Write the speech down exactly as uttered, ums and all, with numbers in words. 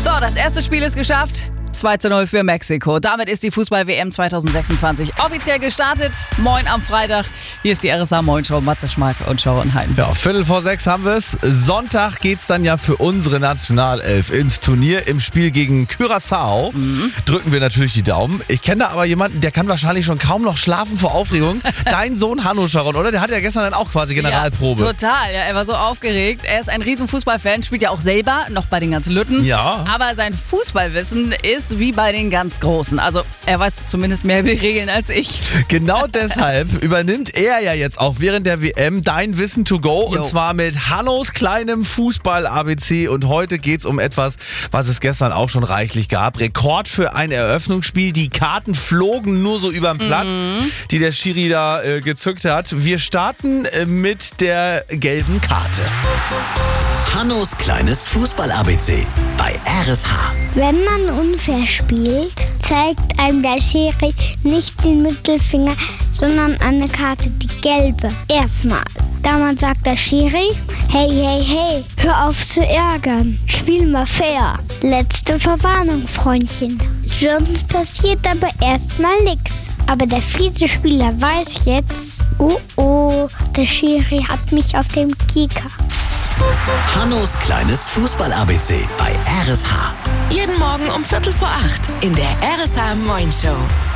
So, das erste Spiel ist geschafft. zwei zu null für Mexiko. Damit ist die Fußball-W M zwanzig sechsundzwanzig offiziell gestartet. Moin am Freitag. Hier ist die R S A Moin Show. Matze Schmack und Sharon Hein. Ja, Viertel vor sechs haben wir es. Sonntag geht's dann ja für unsere Nationalelf ins Turnier im Spiel gegen Curaçao. Mhm. Drücken wir natürlich die Daumen. Ich kenne da aber jemanden, der kann wahrscheinlich schon kaum noch schlafen vor Aufregung. Dein Sohn Hanno, Sharon, oder? Der hatte ja gestern dann auch quasi Generalprobe. Ja, total. Ja, er war so aufgeregt. Er ist ein riesen Fußballfan, spielt ja auch selber, noch bei den ganzen Lütten. Ja. Aber sein Fußballwissen ist wie bei den ganz Großen. Also er weiß zumindest mehr über die Regeln als ich. Genau deshalb übernimmt er ja jetzt auch während der W M dein Wissen to go. Jo. Und zwar mit Hannos kleinem Fußball-A B C. Und heute geht es um etwas, was es gestern auch schon reichlich gab. Rekord für ein Eröffnungsspiel. Die Karten flogen nur so über den Platz, mhm. die der Schiri da äh, gezückt hat. Wir starten äh, mit der gelben Karte. Hannos kleines Fußball-A B C bei R S H. Wenn man unfair spielt, zeigt einem der Schiri nicht den Mittelfinger, sondern eine Karte, die gelbe. Erstmal. Damals sagt der Schiri, hey, hey, hey, hör auf zu ärgern, spiel mal fair. Letzte Verwarnung, Freundchen. Sonst passiert aber erstmal nix. Aber der fiese Spieler weiß jetzt, oh oh, der Schiri hat mich auf dem Kieker. Hannos kleines Fußball-A B C bei R S H. Jeden Morgen um Viertel vor acht in der R S H Moin Show.